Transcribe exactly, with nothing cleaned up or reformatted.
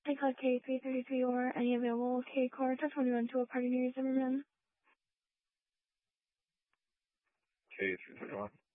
I called K three thirty-three or any available K car to twenty-one to a party near Zimmerman. K three thirty-one.